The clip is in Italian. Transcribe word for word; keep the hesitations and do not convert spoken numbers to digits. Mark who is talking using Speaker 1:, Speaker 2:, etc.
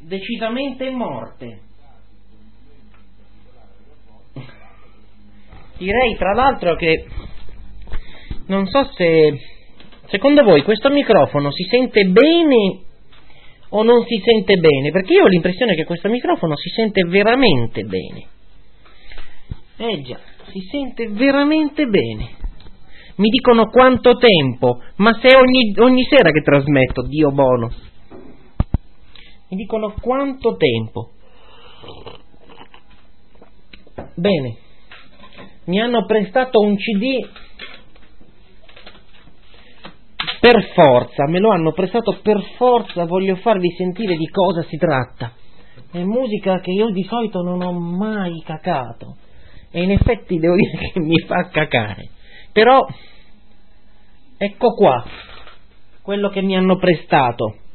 Speaker 1: decisamente morte. Direi tra l'altro che non so se secondo voi questo microfono si sente bene o non si sente bene, perché io ho l'impressione che questo microfono si sente veramente bene. Eh già, si sente veramente bene. Mi dicono quanto tempo, ma se ogni, ogni sera che trasmetto, Dio buono. Mi dicono quanto tempo. Bene, mi hanno prestato un C D per forza, me lo hanno prestato per forza, voglio farvi sentire di cosa si tratta. È musica che io di solito non ho mai cacato e in effetti devo dire che mi fa cacare. Però ecco qua quello che mi hanno prestato.